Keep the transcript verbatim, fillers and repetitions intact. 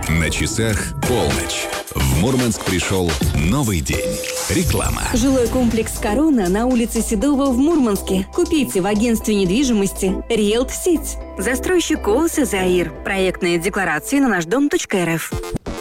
На часах полночь. В Мурманск пришел новый день. Реклама. Жилой комплекс «Корона» на улице Седова в Мурманске. Купите в агентстве недвижимости «Риэлт Сеть». Застройщик ООО «Заир». Проектные декларации на наш дом точка эр эф.